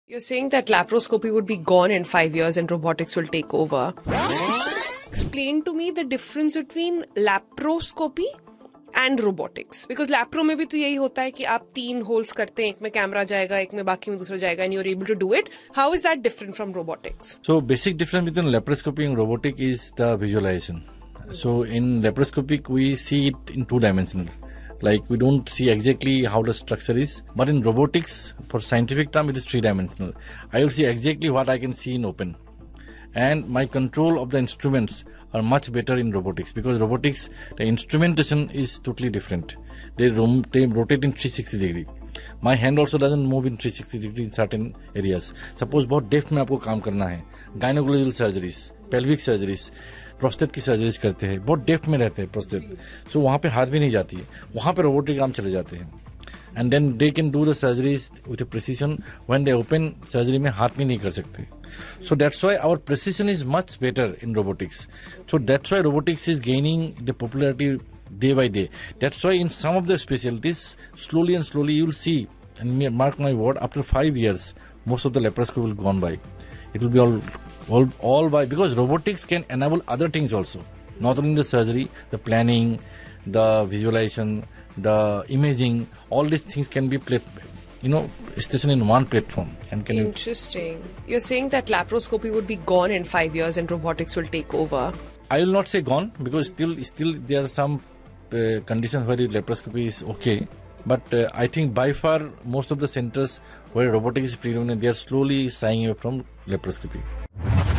You're saying that laparoscopy would be gone in 5 years and robotics will take over. Explain to me the difference between laparoscopy and robotics. Because lapro में भी तो यही होता है कि आप 3 holes करते हैं, एक में कैमरा जाएगा, एक में बाकी में दूसरा जाएगा, and you're able to do it. How is that different from robotics? So basic difference between laparoscopy and robotic is the visualization. So in laparoscopic we see it in 2-dimensional. Like we don't see exactly how the structure is. But in robotics, for scientific term, it is 3-dimensional. I will see exactly what I can see in open. And my control of the instruments are much better in robotics, because robotics, the instrumentation is totally different. They rotate in 360 degree. My hand also doesn't move in 360 degree in certain areas. Suppose बहुत depth में आपको काम करना है, gynecologically surgeries, pelvic surgeries, prostate की surgeries करते हैं, बहुत डेप्थ में रहते हैं प्रोस्टेट, सो वहाँ पे हाथ भी नहीं जाती है, वहाँ पे रोबोटिक आर्म चले जाते हैं, and then they can do the surgeries with precision. When they open surgery में हाथ भी नहीं कर सकते. So that's why our precision is much better in robotics. So that's why robotics is gaining the popularity day by day. That's why in some of the specialties, slowly and slowly you will see, and mark my word, after 5 years, most of the laparoscopy will gone by. It will be all by, because robotics can enable other things also. Not only the surgery, the planning, the visualization, the imaging, all these things can be stationed in one platform. And Interesting. You're saying that laparoscopy would be gone in 5 years and robotics will take over. I will not say gone, because still there are some conditions where laparoscopy is okay. But I think by far most of the centers where robotics is predominant, they are slowly shying away from laparoscopy.